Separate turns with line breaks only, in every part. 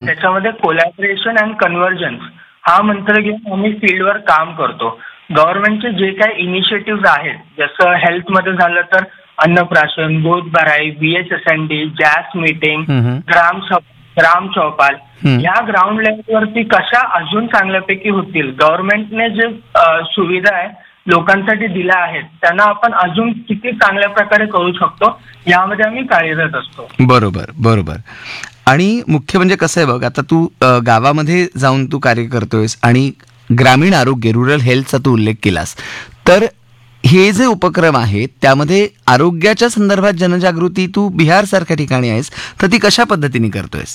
त्याच्यामध्ये collaboration and convergence हा मंत्र घेऊन आम्ही फील्डवर काम करतो. गव्हर्नमेंटचे जे काही इनिशिएटिव्ह आहेत, जसं हेल्थमध्ये झालं तर अन्नप्राशन, गोद भराई, BHSND, जॅस मीटिंग, ग्राम चौपाल, या ग्राउंड लेवलवरती कशा अजून चांगल्यापैकी होतील, गव्हर्नमेंटने जे सुविधा आहे लोकांसाठी दिल्या आहेत त्यांना आपण अजून किती चांगल्या प्रकारे करू शकतो यामध्ये आम्ही कार्यरत असतो.
बरोबर बरोबर. आणि मुख्य म्हणजे कसं आहे बघ, आता तू गावामध्ये जाऊन तू कार्य करतोयस आणि ग्रामीण आरोग्य, रुरल हेल्थचा तू उल्लेख केलास, तर हे जे उपक्रम आहेत त्यामध्ये आरोग्याच्या संदर्भात जनजागृती तू बिहार सारख्या ठिकाणी आहेस तर ती कशा पद्धतीने करतोयस?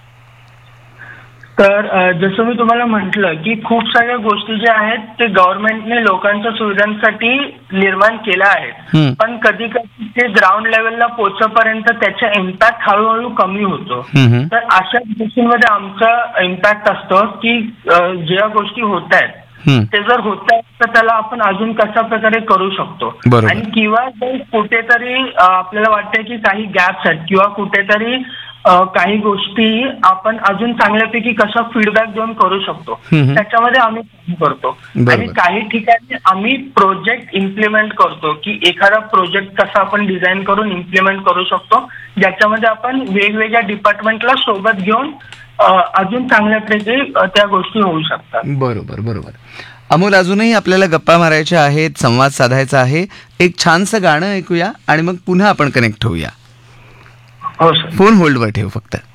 तर जसं मी तुम्हाला म्हटलं की खूप साऱ्या गोष्टी ज्या आहेत ते गव्हर्नमेंटने लोकांच्या सुविधांसाठी निर्माण केल्या आहेत, पण कधी कधी ते ग्राउंड लेवलला पोहोचेपर्यंत त्याचा इम्पॅक्ट हळूहळू कमी होतो. तर अशा गोष्टींमध्ये आमचा इम्पॅक्ट असतो की ज्या गोष्टी होत आहेत ते जर होत आहेत तर त्याला आपण अजून कशा प्रकारे करू शकतो, आणि किंवा जर कुठेतरी आपल्याला वाटतंय की काही गॅप्स आहेत किंवा कुठेतरी काही गोष्टी आपण अजून चांगल्यापैकी कशा फीडबॅक देऊन करू शकतो त्याच्यामध्ये आम्ही काम करतो. आणि काही ठिकाणी आम्ही प्रोजेक्ट इम्प्लिमेंट करतो की एखादा प्रोजेक्ट कसा आपण डिझाईन करून इम्प्लिमेंट करू शकतो ज्याच्यामध्ये आपण वेगवेगळ्या डिपार्टमेंटला सोबत घेऊन अजून चांगल्यापैकी त्या गोष्टी होऊ शकतात.
बरोबर बरोबर. अमोल, अजूनही आपल्याला गप्पा मारायच्या आहेत, संवाद साधायचा आहे. एक छानसं गाणं ऐकूया आणि मग पुन्हा आपण कनेक्ट होऊया.
हो सर.
फोन होल्डवर ठेव फक्त.